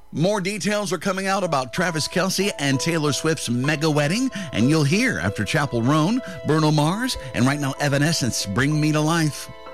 More details are coming out about Travis Kelce and Taylor Swift's mega wedding, and you'll hear after Chapel Roan, Bruno Mars, and right now Evanescence, Bring Me to Life.